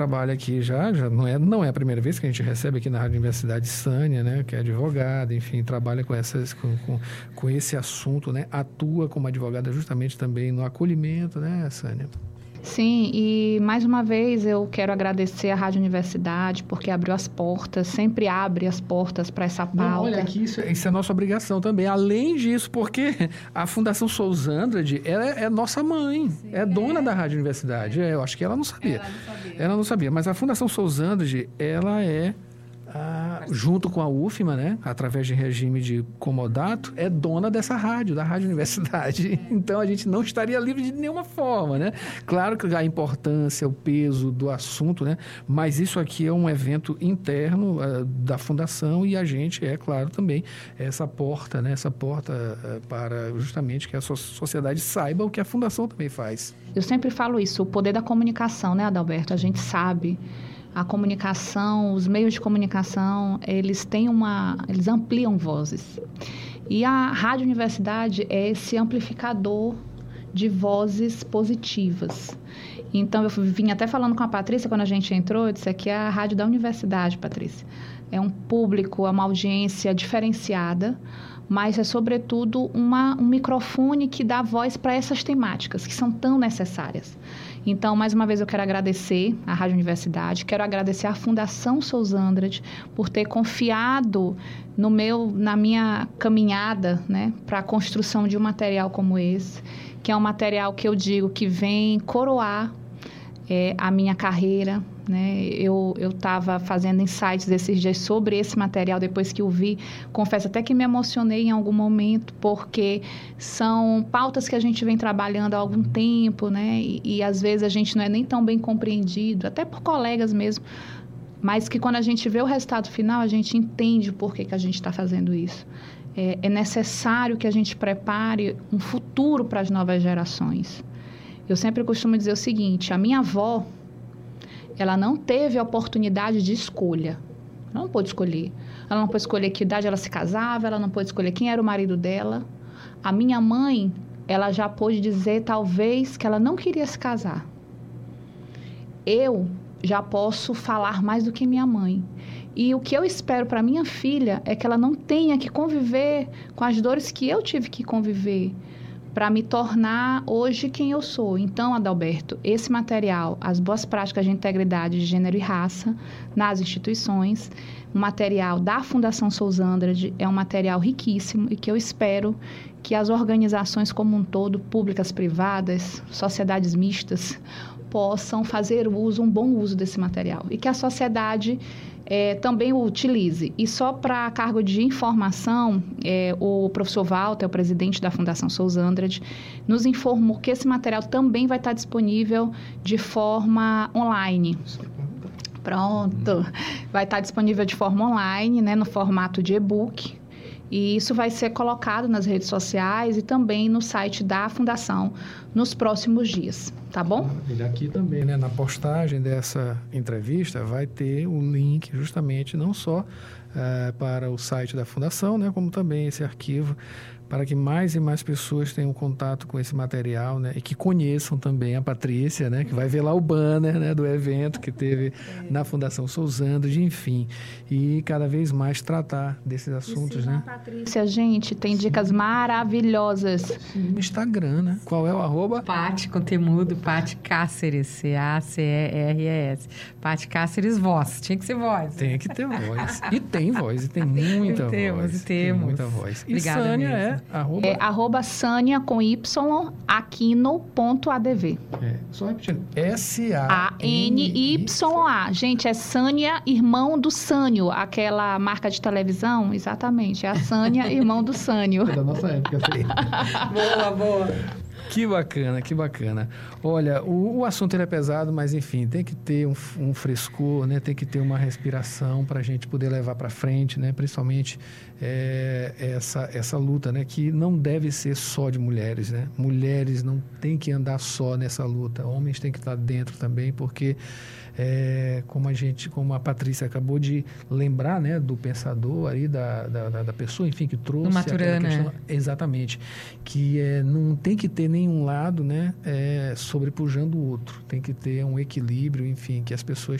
trabalha aqui já não é a primeira vez que a gente recebe aqui na Rádio Universidade Sânia, né, que é advogada, enfim, trabalha com esse assunto, né, atua como advogada justamente também no acolhimento, né, Sânia? Sim, e mais uma vez eu quero agradecer à Rádio Universidade porque abriu as portas, sempre abre as portas para essa pauta. Não, olha, aqui isso é nossa obrigação também. Além disso, porque a Fundação Sousandrade, ela é nossa mãe, dona da Rádio Universidade. Eu acho que ela não sabia. Ela não sabia, mas a Fundação Sousandrade, ela junto com a UFMA, né, através de regime de comodato, é dona dessa rádio, da Rádio Universidade. Então, a gente não estaria livre de nenhuma forma, né? Claro que a importância, o peso do assunto, né? Mas isso aqui é um evento interno da Fundação e a gente claro, também essa porta, né? Essa porta para justamente que a sociedade saiba o que a Fundação também faz. Eu sempre falo isso, o poder da comunicação, né, Adalberto? A gente sabe. A comunicação, os meios de comunicação, eles ampliam vozes. E a Rádio Universidade é esse amplificador de vozes positivas. Então, eu vim até falando com a Patrícia, quando a gente entrou, eu disse aqui é a Rádio da Universidade, Patrícia. É um público, é uma audiência diferenciada, mas é, sobretudo, um microfone que dá voz para essas temáticas que são tão necessárias. Então, mais uma vez, eu quero agradecer à Rádio Universidade, quero agradecer à Fundação Sousandrade por ter confiado na minha caminhada, né, para a construção de um material como esse, que é um material que eu digo que vem coroar a minha carreira, né? Eu estava fazendo insights esses dias sobre esse material, depois que eu vi, confesso até que me emocionei em algum momento, porque são pautas que a gente vem trabalhando há algum tempo, né? E às vezes a gente não é nem tão bem compreendido, até por colegas mesmo, mas que quando a gente vê o resultado final, a gente entende o porquê que a gente está fazendo isso. É necessário que a gente prepare um futuro para as novas gerações. Eu sempre costumo dizer o seguinte, a minha avó, ela não teve a oportunidade de escolha. Ela não pôde escolher. Ela não pôde escolher que idade ela se casava, ela não pôde escolher quem era o marido dela. A minha mãe, ela já pôde dizer, talvez, que ela não queria se casar. Eu já posso falar mais do que minha mãe. E o que eu espero para minha filha é que ela não tenha que conviver com as dores que eu tive que conviver para me tornar hoje quem eu sou. Então, Adalberto, esse material, as boas práticas de integridade de gênero e raça nas instituições, um material da Fundação Sousandrade, é um material riquíssimo e que eu espero que as organizações como um todo, públicas, privadas, sociedades mistas, possam fazer um bom uso desse material e que a sociedade também o utilize. E só para cargo de informação, o professor Walter, o presidente da Fundação Sousandrade, nos informou que esse material também vai estar disponível de forma online. Pronto. Vai estar disponível de forma online, né, no formato de e-book. E isso vai ser colocado nas redes sociais e também no site da Fundação nos próximos dias, tá bom? Aqui também, né, na postagem dessa entrevista, vai ter o link justamente não só para o site da Fundação, né, como também esse arquivo, para que mais e mais pessoas tenham contato com esse material, né, e que conheçam também a Patrícia, né, que vai ver lá o banner, né, do evento que teve na Fundação Sousandrade, enfim, e cada vez mais tratar desses assuntos, né? Patrícia, gente, tem dicas maravilhosas. No Instagram, né? Qual é o arroba? Paty, com temudo, Paty Cáceres, C-A-C-E-R-E-S. Paty Cáceres, voz. Tinha que ser voz. Tem que ter voz. E tem voz, e tem muita voz. Tem muita voz. E Obrigada, Sânia mesmo. Arroba Sânia com Y, aquino.adv. Só repetindo. S-A-N-Y-A. Gente, é Sânia, irmão do Sânio, aquela marca de televisão, exatamente. É a Sânia, irmão do Sânio. É da nossa época, assim. Boa. Que bacana, que bacana. Olha, o assunto ele é pesado, mas enfim, tem que ter um frescor, né? Tem que ter uma respiração para a gente poder levar para frente, né? Principalmente essa luta, né? Que não deve ser só de mulheres, né? Mulheres não têm que andar só nessa luta, homens têm que estar dentro também, porque como a Patrícia acabou de lembrar, né, do pensador aí, da pessoa, enfim, que trouxe do Maturana, questão, exatamente, que não tem que ter nenhum lado, né, sobrepujando o outro, tem que ter um equilíbrio, enfim, que as pessoas